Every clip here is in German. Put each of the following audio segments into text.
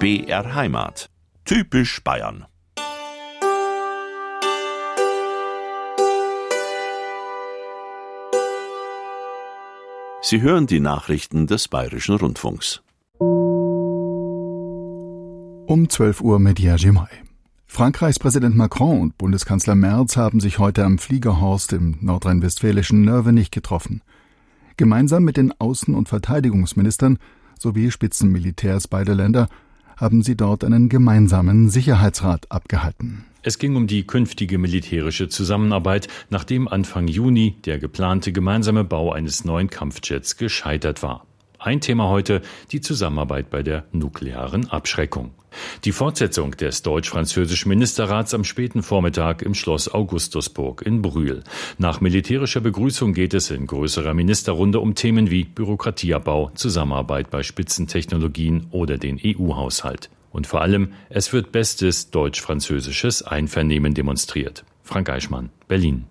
BR Heimat. Typisch Bayern. Sie hören die Nachrichten des Bayerischen Rundfunks. Um 12 Uhr mit Jerzy May. Frankreichs Präsident Macron und Bundeskanzler Merz haben sich heute am Fliegerhorst im nordrhein-westfälischen Nörvenich getroffen. Gemeinsam mit den Außen- und Verteidigungsministern sowie Spitzenmilitärs beider Länder haben sie dort einen gemeinsamen Sicherheitsrat abgehalten. Es ging um die künftige militärische Zusammenarbeit, nachdem Anfang Juni der geplante gemeinsame Bau eines neuen Kampfjets gescheitert war. Ein Thema heute, die Zusammenarbeit bei der nuklearen Abschreckung. Die Fortsetzung des deutsch-französischen Ministerrats am späten Vormittag im Schloss Augustusburg in Brühl. Nach militärischer Begrüßung geht es in größerer Ministerrunde um Themen wie Bürokratieabbau, Zusammenarbeit bei Spitzentechnologien oder den EU-Haushalt. Und vor allem, es wird bestes deutsch-französisches Einvernehmen demonstriert. Frank Eichmann, Berlin.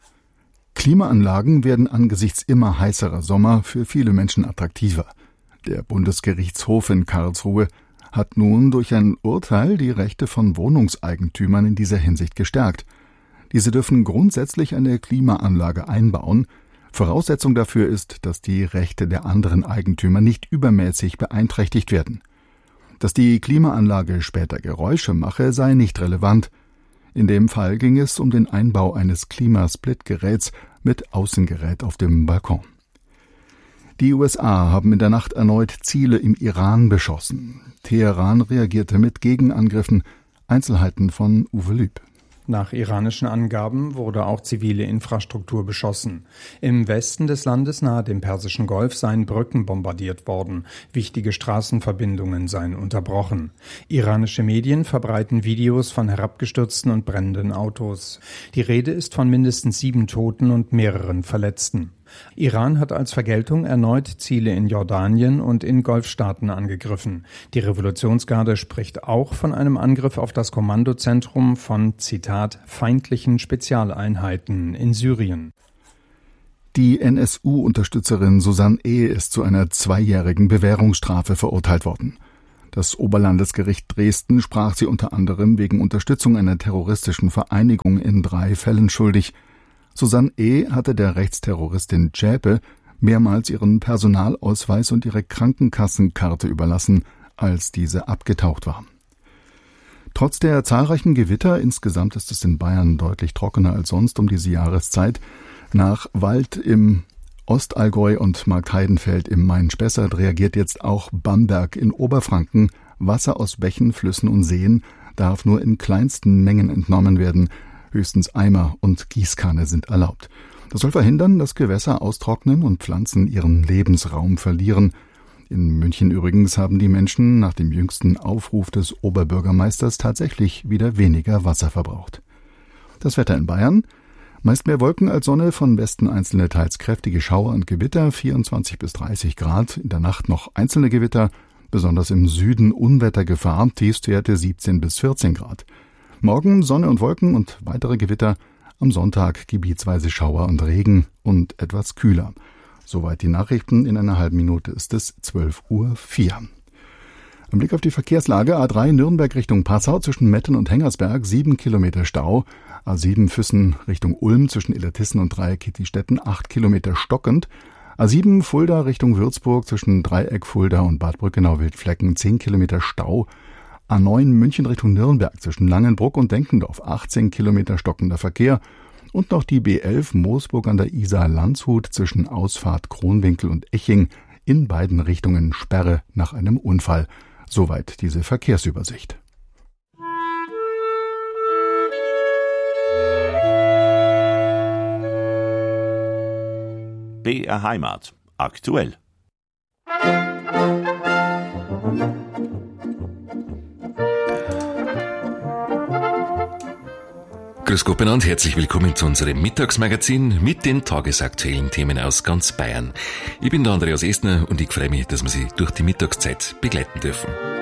Klimaanlagen werden angesichts immer heißerer Sommer für viele Menschen attraktiver. Der Bundesgerichtshof in Karlsruhe hat nun durch ein Urteil die Rechte von Wohnungseigentümern in dieser Hinsicht gestärkt. Diese dürfen grundsätzlich eine Klimaanlage einbauen. Voraussetzung dafür ist, dass die Rechte der anderen Eigentümer nicht übermäßig beeinträchtigt werden. Dass die Klimaanlage später Geräusche mache, sei nicht relevant. In dem Fall ging es um den Einbau eines Klimasplitgeräts mit Außengerät auf dem Balkon. Die USA haben in der Nacht erneut Ziele im Iran beschossen. Teheran reagierte mit Gegenangriffen. Einzelheiten von Uwe Lüb. Nach iranischen Angaben wurde auch zivile Infrastruktur beschossen. Im Westen des Landes nahe dem Persischen Golf seien Brücken bombardiert worden. Wichtige Straßenverbindungen seien unterbrochen. Iranische Medien verbreiten Videos von herabgestürzten und brennenden Autos. Die Rede ist von mindestens 7 Toten und mehreren Verletzten. Iran hat als Vergeltung erneut Ziele in Jordanien und in Golfstaaten angegriffen. Die Revolutionsgarde spricht auch von einem Angriff auf das Kommandozentrum von, Zitat, feindlichen Spezialeinheiten in Syrien. Die NSU-Unterstützerin Susanne E. ist zu einer 2-jährigen Bewährungsstrafe verurteilt worden. Das Oberlandesgericht Dresden sprach sie unter anderem wegen Unterstützung einer terroristischen Vereinigung in 3 Fällen schuldig. Susanne E. hatte der Rechtsterroristin Zschäpe mehrmals ihren Personalausweis und ihre Krankenkassenkarte überlassen, als diese abgetaucht war. Trotz der zahlreichen Gewitter, insgesamt ist es in Bayern deutlich trockener als sonst um diese Jahreszeit, nach Wald im Ostallgäu und Marktheidenfeld im Main-Spessart reagiert jetzt auch Bamberg in Oberfranken. Wasser aus Bächen, Flüssen und Seen darf nur in kleinsten Mengen entnommen werden. Höchstens Eimer und Gießkanne sind erlaubt. Das soll verhindern, dass Gewässer austrocknen und Pflanzen ihren Lebensraum verlieren. In München übrigens haben die Menschen nach dem jüngsten Aufruf des Oberbürgermeisters tatsächlich wieder weniger Wasser verbraucht. Das Wetter in Bayern: meist mehr Wolken als Sonne, von Westen einzelne teils kräftige Schauer und Gewitter, 24 bis 30 Grad. In der Nacht noch einzelne Gewitter, besonders im Süden Unwettergefahr, Tiefstwerte 17 bis 14 Grad. Morgen Sonne und Wolken und weitere Gewitter, am Sonntag gebietsweise Schauer und Regen und etwas kühler. Soweit die Nachrichten, in einer halben Minute ist es 12:04 Uhr. Ein Blick auf die Verkehrslage: A3 Nürnberg Richtung Passau zwischen Metten und Hengersberg, 7 Kilometer Stau. A7 Füssen Richtung Ulm zwischen Illertissen und Dreieck-Kittistetten, 8 Kilometer stockend. A7 Fulda Richtung Würzburg zwischen Dreieck Fulda und Bad Brückenau-Wildflecken, 10 Kilometer Stau. A9 München Richtung Nürnberg zwischen Langenbruck und Denkendorf, 18 Kilometer stockender Verkehr. Und noch die B11 Moosburg an der Isar Landshut zwischen Ausfahrt Kronwinkel und Eching, in beiden Richtungen Sperre nach einem Unfall. Soweit diese Verkehrsübersicht. BR Heimat. Aktuell. Grüß Gott benannt, herzlich willkommen zu unserem Mittagsmagazin mit den tagesaktuellen Themen aus ganz Bayern. Ich bin der Andreas Estner und ich freue mich, dass wir Sie durch die Mittagszeit begleiten dürfen.